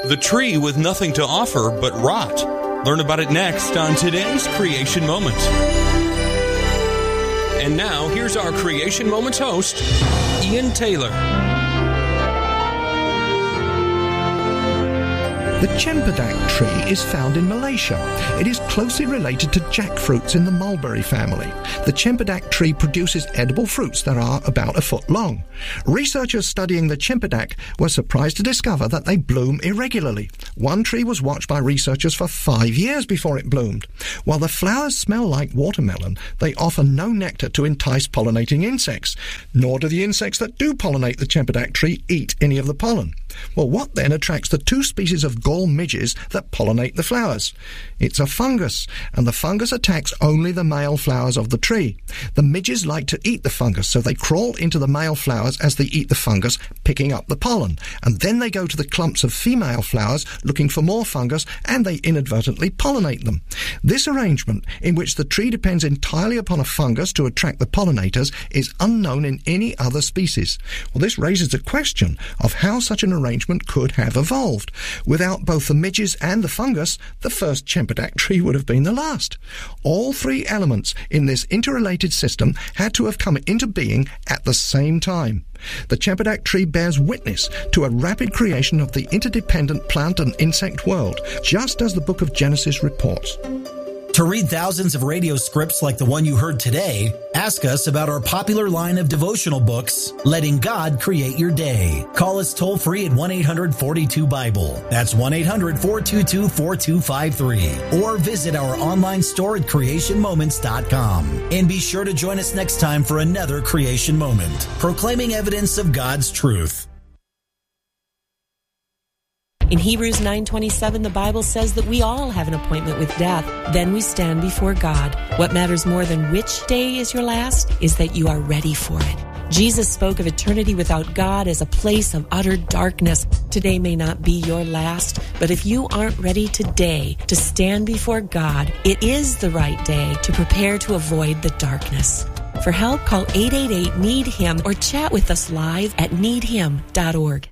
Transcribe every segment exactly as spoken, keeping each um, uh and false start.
The tree with nothing to offer but rot. Learn about it next on today's Creation Moment. And now, here's our Creation Moments host, Ian Taylor. The Cempedak tree is found in Malaysia. It is closely related to jackfruits in the mulberry family. The Cempedak tree produces edible fruits that are about a foot long. Researchers studying the Cempedak were surprised to discover that they bloom irregularly. One tree was watched by researchers for five years before it bloomed. While the flowers smell like watermelon, they offer no nectar to entice pollinating insects, nor do the insects that do pollinate the Cempedak tree eat any of the pollen. Well, what then attracts the two species of gall midges that pollinate the flowers? It's a fungus, and the fungus attacks only the male flowers of the tree. The midges like to eat the fungus, so they crawl into the male flowers as they eat the fungus, picking up the pollen, and then they go to the clumps of female flowers looking for more fungus, and they inadvertently pollinate them. This arrangement, in which the tree depends entirely upon a fungus to attract the pollinators, is unknown in any other species. Well, this raises the question of how such an arrangement could have evolved. Without both the midges and the fungus, the first Cempedak tree would have been the last. All three elements in this interrelated system had to have come into being at the same time. The Cempedak tree bears witness to a rapid creation of the interdependent plant and insect world, just as the book of Genesis reports. To read thousands of radio scripts like the one you heard today, ask us about our popular line of devotional books, Letting God Create Your Day. Call us toll-free at one eight hundred forty-two Bible. That's one eight hundred four two two four two five three. Or visit our online store at creation moments dot com. And be sure to join us next time for another Creation Moment, proclaiming evidence of God's truth. In Hebrews nine twenty-seven, the Bible says that we all have an appointment with death. Then we stand before God. What matters more than which day is your last is that you are ready for it. Jesus spoke of eternity without God as a place of utter darkness. Today may not be your last, but if you aren't ready today to stand before God, it is the right day to prepare to avoid the darkness. For help, call eight eight eight, need him or chat with us live at need him dot org.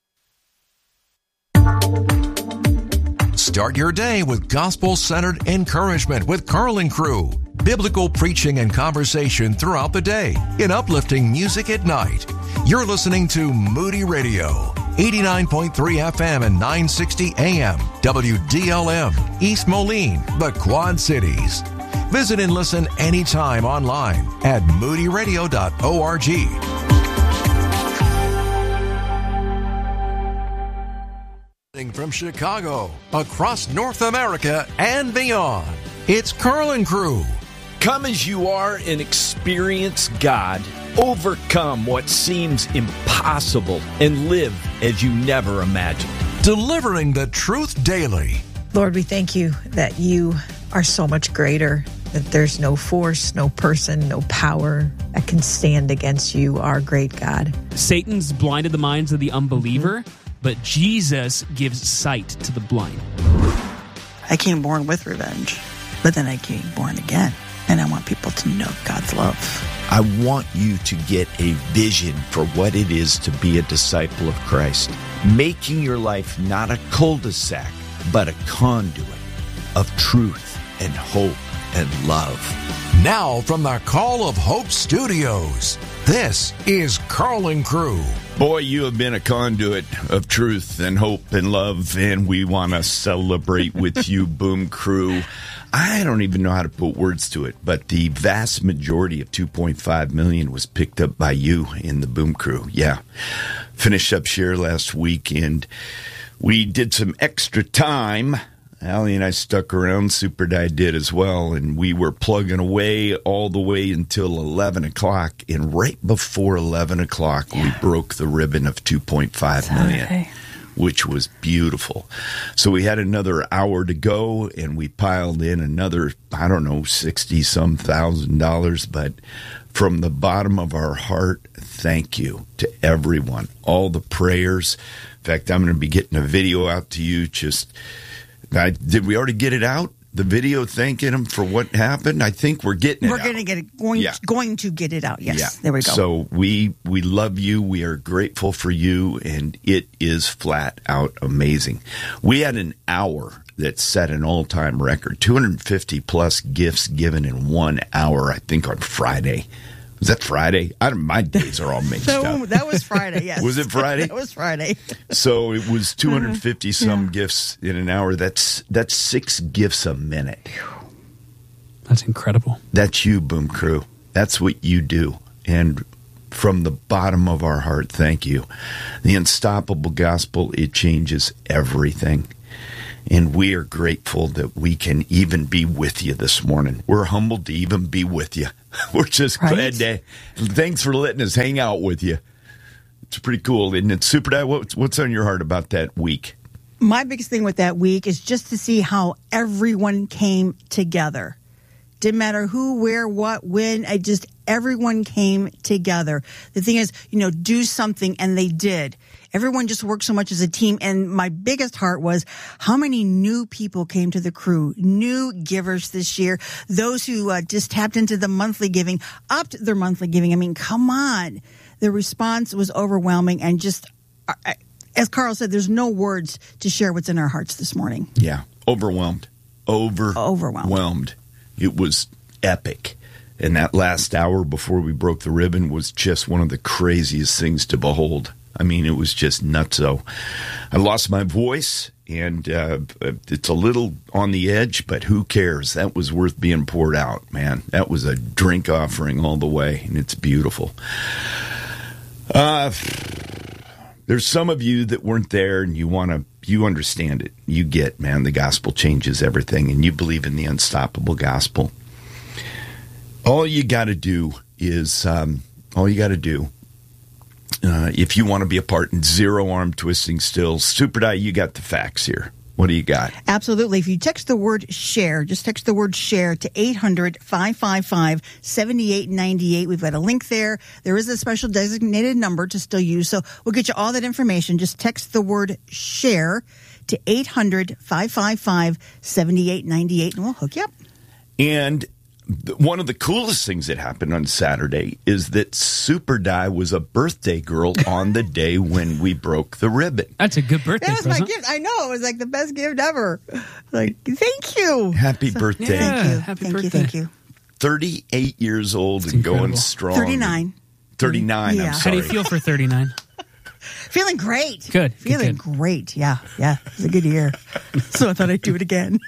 Start your day with gospel-centered encouragement with Carl and Crew. Biblical preaching and conversation throughout the day in uplifting music at night. You're listening to Moody Radio, eighty-nine point three F M and nine sixty A M, W D L M, East Moline, the Quad Cities. Visit and listen anytime online at moody radio dot org. From Chicago, across North America and beyond, it's Carl and Crew. Come as you are and experience God. Overcome what seems impossible and live as you never imagined. Delivering the truth daily. Lord, we thank you that you are so much greater, that there's no force, no person, no power that can stand against you, our great God. Satan's blinded the minds of the unbeliever, mm-hmm. but Jesus gives sight to the blind. I came born with revenge, but then I came born again, and I want people to know God's love. I want you to get a vision for what it is to be a disciple of Christ, making your life not a cul-de-sac, but a conduit of truth and hope and love. Now from the Call of Hope Studios, this is Carl and Crew. Boy, you have been a conduit of truth and hope and love, and we want to celebrate with you, Boom Crew. I don't even know how to put words to it, but the vast majority of two point five million was picked up by you in the Boom Crew. Yeah. Finished up Share last week, and we did some extra time. Allie and I stuck around. Super Di did as well, and we were plugging away all the way until eleven o'clock. And right before eleven o'clock, yeah. we broke the ribbon of two point five million, okay. which was beautiful. So we had another hour to go, and we piled in another, I don't know, sixty-some thousand dollars. But from the bottom of our heart, thank you to everyone, all the prayers. In fact, I'm going to be getting a video out to you just... I, did we already get it out? the video thanking him for what happened? I think we're getting it We're out. going to get it, going, Yeah. going to get it out. Yes, Yeah. there we go. So we we love you. We are grateful for you, and it is flat out amazing. We had an hour that set an all time record: two hundred fifty plus gifts given in one hour. I think on Friday. Was that Friday? I don't, my days are all mixed So up. that was Friday, yes. Was it Friday? That was Friday. So it was two hundred fifty Uh-huh. some gifts in an hour. That's that's six gifts a minute. That's incredible. That's you, Boom Crew. That's what you do. And from the bottom of our heart, thank you. The Unstoppable Gospel, it changes everything. And we are grateful that we can even be with you this morning. We're humbled to even be with you. We're just Right? glad to. Thanks for letting us hang out with you. It's pretty cool, isn't it? Super Dad, what's, what's on your heart about that week? My biggest thing with that week is just to see how everyone came together. Didn't matter who, where, what, when. I just, everyone came together. The thing is, you know, do something, and they did. Everyone just worked so much as a team. And my biggest heart was how many new people came to the crew, new givers this year, those who uh, just tapped into the monthly giving, upped their monthly giving. I mean, come on. The response was overwhelming, and just, uh, as Carl said, there's no words to share what's in our hearts this morning. Yeah, overwhelmed. Over- Overwhelmed. Overwhelmed. It was epic. And that last hour before we broke the ribbon was just one of the craziest things to behold. I mean, it was just nutso. I lost my voice, and uh, it's a little on the edge, but who cares? That was worth being poured out, man. That was a drink offering all the way, and it's beautiful. Uh, there's some of you that weren't there, and you want to, you understand it. You get, man, the gospel changes everything, and you believe in the unstoppable gospel. All you got to do is, um, all you got to do, uh, if you want to be a part in zero arm twisting stills, Super Di, you got the facts here. What do you got? Absolutely. If you text the word share, just text the word share to eight hundred, five five five, seven eight nine eight. We've got a link there. There is a special designated number to still use. So we'll get you all that information. Just text the word share to eight hundred, five five five, seven eight nine eight, and we'll hook you up. And one of the coolest things that happened on Saturday is that Super Di was a birthday girl on the day when we broke the ribbon. That's a good birthday That was my present. gift. I know. It was like the best gift ever. Like, thank you. Happy birthday. Yeah. Thank you. happy thank birthday. you. Thank you. thirty-eight years old and incredible. going strong. thirty-nine. thirty-nine, Yeah. I'm How do sorry. you feel for thirty-nine? Feeling great. Good, good, Feeling good. great. Yeah. Yeah. It was a good year. So I thought I'd do it again.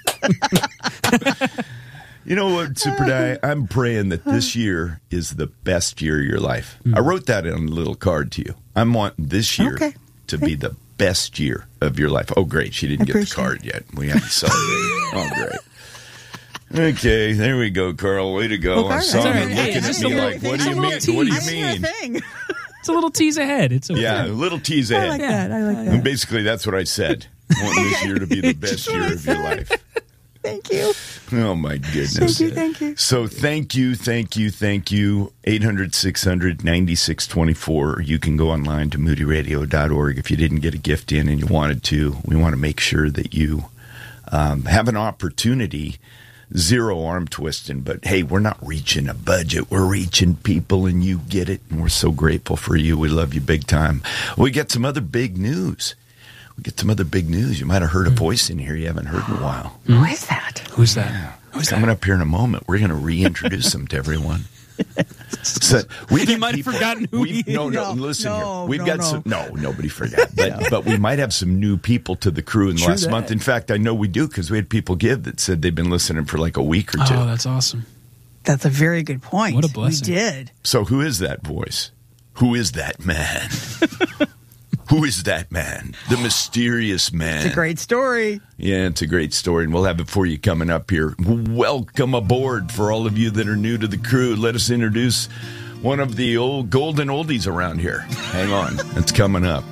You know what, Super Di? I'm praying that this year is the best year of your life. Hmm. I wrote that on a little card to you. I want this year Okay. to be the best year of your life. Oh, great. She didn't I get the appreciate card yet. We haven't celebrated. Oh, great. Okay, there we go, Carl. Way to go. Well, I Carl, saw that's him all right. looking Hey, at it's me just a like, little- what do it's you a mean? little What do you tease. I didn't hear a mean? thing. It's a little tease ahead. It's okay. Yeah, a little tease I ahead. like that. I like And that. basically, that's what I said. I want this year to be the best That's what year I of your said. life. Thank you. Oh, my goodness. Thank you. Thank you. So thank you, thank you, thank you. eight hundred, six hundred, ninety-six twenty-four. You can go online to moody radio dot org if you didn't get a gift in and you wanted to. We want to make sure that you um, have an opportunity. Zero arm twisting, but hey, we're not reaching a budget. We're reaching people, and you get it. And we're so grateful for you. We love you big time. We get some other big news. We get some other big news. You might have heard a voice in here you haven't heard in a while. Who is that? Who's that? Who's coming up here in a moment? We're going to reintroduce them to everyone. So we've You got might have people- forgotten who we've- he No, no, No, listen no, here. We've no, got no. some. No, nobody forgot. But but we might have some new people to the crew in the True last that. month. In fact, I know we do because we had people give that said they've been listening for like a week or two. Oh, that's awesome. That's a very good point. What a blessing. We did. So who is that voice? Who is that man? Who is that man? The mysterious man. It's a great story. Yeah, it's a great story, and we'll have it for you coming up here. Welcome aboard for all of you that are new to the crew. Let us introduce one of the old golden oldies around here. Hang on, it's coming up.